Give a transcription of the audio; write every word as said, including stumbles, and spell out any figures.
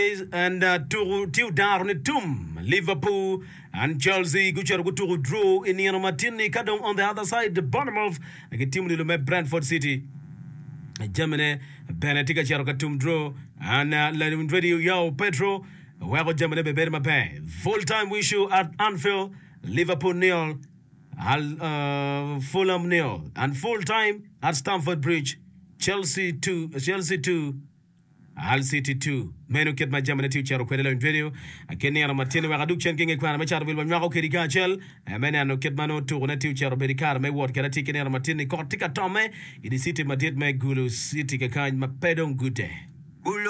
and uh, to to down tum Liverpool and Chelsea guchar to draw in Ian Martini Kadong on the other side the bottom of a team little Brentford City Germany Benetica Charokatum draw and uh, Radio Yao Petro where Germany be better full time we show at Anfield Liverpool nil Al uh, Fulham nil and full time at Stamford Bridge Chelsea two Chelsea two Al City two menu ket ma jamana tiu charo kwedelo in video akeni ana matene wa gaduk chen kinge kwana macharo bilwa nyako kerika chel mene ano ket mano tu na tiu charo berikar me word kera tikene ana matene ko tika tome idi City madid me gulu City ka kan ma pedon good day.